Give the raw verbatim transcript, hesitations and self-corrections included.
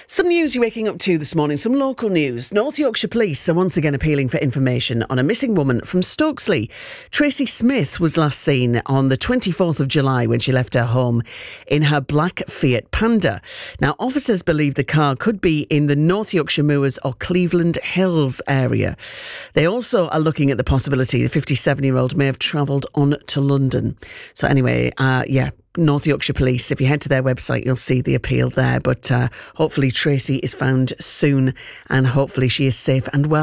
Some news you're waking up to this morning, some local news. North Yorkshire Police are once again appealing for information on a missing woman from Stokesley. Tracy Smith was last seen on the twenty-fourth of July when she left her home in her black Fiat Panda. Now, officers believe the car could be in the North Yorkshire Moors or Cleveland Hills area. They also are looking at the possibility the fifty-seven-year-old may have travelled on to London. So anyway, uh, yeah, North Yorkshire Police, if you head to their website, you'll see the appeal there. But uh, hopefully Tracy is found soon and hopefully she is safe and well.